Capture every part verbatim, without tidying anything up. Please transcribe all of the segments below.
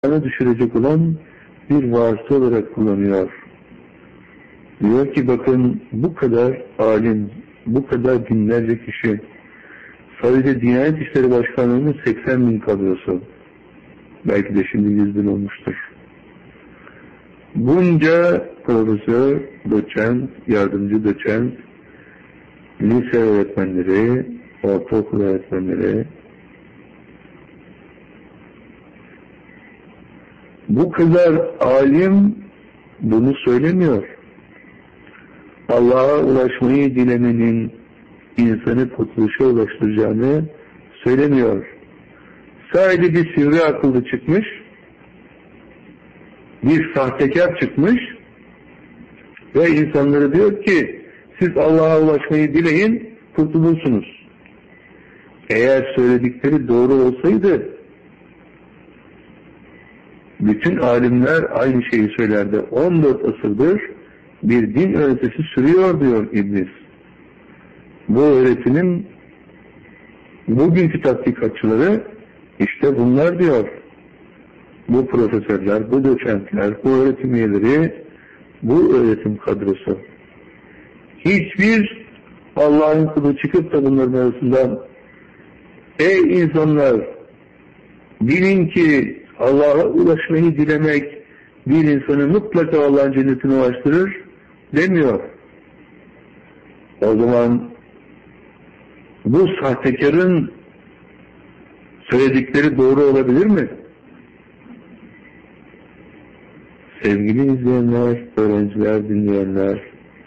Sana düşürecek olan bir vasıta olarak kullanıyor. Diyor ki bakın bu kadar alim, bu kadar binlerce kişi, sadece Diyanet İşleri Başkanlığı'nın seksen bin kadrosu, belki de şimdi yüz bin olmuştur. Bunca profesör, doçent, yardımcı doçent, lise öğretmenleri, ortaokul öğretmenleri, bu kadar alim bunu söylemiyor. Allah'a ulaşmayı dilemenin insanı kurtuluşa ulaştıracağını söylemiyor. Sadece bir sivri akıllı çıkmış, bir sahtekar çıkmış ve insanlara diyor ki siz Allah'a ulaşmayı dileyin, kurtulursunuz. Eğer söyledikleri doğru olsaydı bütün alimler aynı şeyi söylerdi. on dört asırdır bir din öğretisi sürüyor diyor İblis. Bu öğretinin bugünkü tatbikatçıları işte bunlar diyor. Bu profesörler, bu doçentler, bu öğretim üyeleri, bu öğretim kadrosu. Hiçbir Allah'ın kulu çıkıp da bunların arasından ey insanlar bilin ki Allah'a ulaşmayı dilemek bir insanı mutlaka Allah'ın cennetine ulaştırır demiyor. O zaman bu sahtekarın söyledikleri doğru olabilir mi? Sevgili izleyenler, öğrenciler, dinleyenler,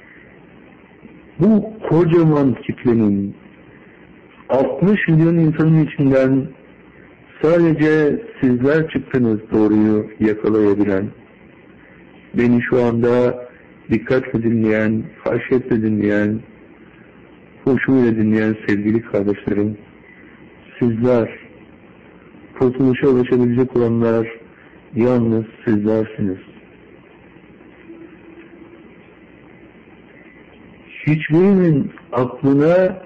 bu kocaman kitlenin altmış milyon insanın içinden sadece sizler çıktınız doğruyu yakalayabilen. Beni şu anda dikkatle dinleyen, haşyetle dinleyen, hoşuyla dinleyen sevgili kardeşlerim, sizler, kurtuluşa ulaşabilecek olanlar yalnız sizlersiniz. Hiçbirinin aklına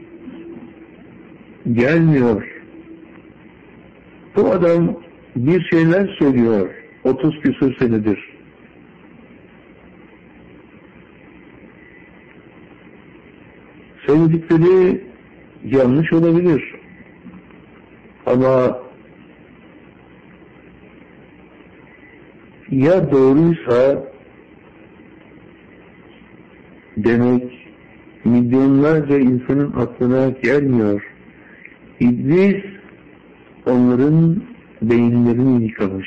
gelmiyor. Bu adam bir şeyler söylüyor. otuz küsur senedir. Söyledikleri yanlış olabilir. Ama ya doğruysa demek milyonlarca insanın aklına gelmiyor. İblis onların beyinlerini yıkamış.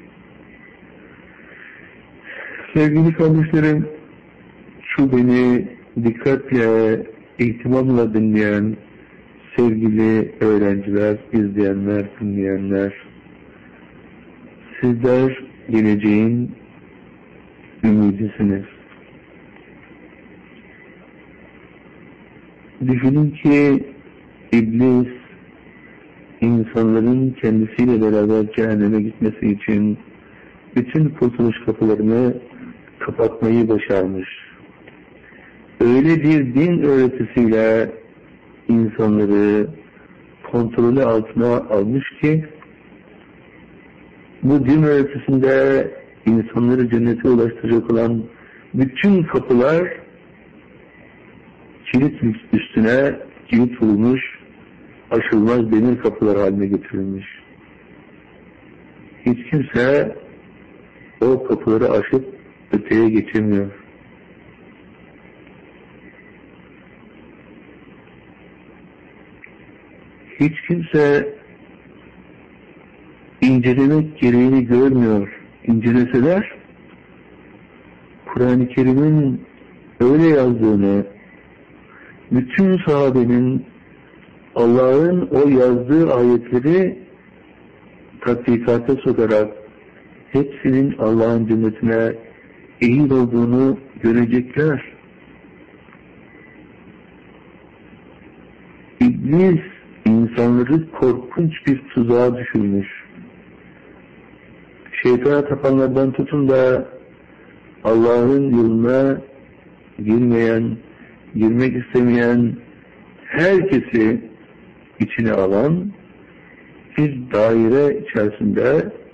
Sevgili kardeşlerim, şu beni dikkatle, ihtimamla dinleyen sevgili öğrenciler, izleyenler, dinleyenler, sizler geleceğin ümidisiniz. Düşünün ki İblis insanların kendisiyle beraber cehenneme gitmesi için bütün kurtuluş kapılarını kapatmayı başarmış. Öyle bir din öğretisiyle insanları kontrolü altına almış ki bu din öğretisinde insanları cennete ulaştıracak olan bütün kapılar kilit üstüne kilit vurulmuş, aşılmaz demir kapılar haline getirilmiş. Hiç kimse o kapıları aşıp öteye geçemiyor. Hiç kimse incelemek gereğini görmüyor. İnceleseler Kur'an-ı Kerim'in öyle yazdığını, bütün sahabenin Allah'ın o yazdığı ayetleri tatbikata sokarak hepsinin Allah'ın cennetine ehil olduğunu görecekler. İblis insanları korkunç bir tuzağa düşürmüş. Şeytana tapanlardan tutun da Allah'ın yoluna girmeyen, girmek istemeyen herkesi içine alan bir daire içerisinde